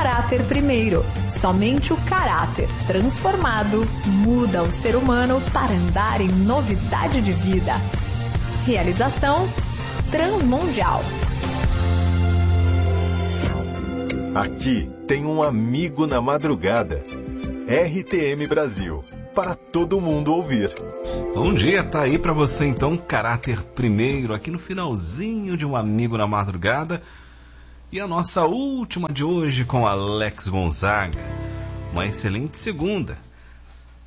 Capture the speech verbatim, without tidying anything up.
caráter primeiro. Somente o caráter transformado muda o ser humano para andar em novidade de vida. Realização Transmundial. Aqui tem um amigo na madrugada. R T M Brasil, para todo mundo ouvir. Bom dia, tá aí pra você então, caráter primeiro, aqui no finalzinho de um amigo na madrugada. E a nossa última de hoje com Alex Gonzaga. Uma excelente segunda.